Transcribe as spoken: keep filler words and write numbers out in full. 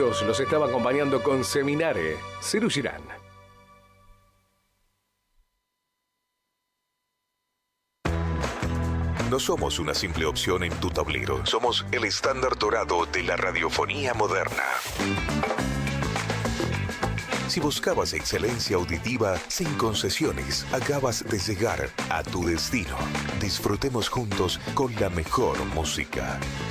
ellos los estaba acompañando con Seminare, Serú Girán. No somos una simple opción en tu tablero. Somos el estándar dorado de la radiofonía moderna. Si buscabas excelencia auditiva sin concesiones, acabas de llegar a tu destino. Disfrutemos juntos con la mejor música.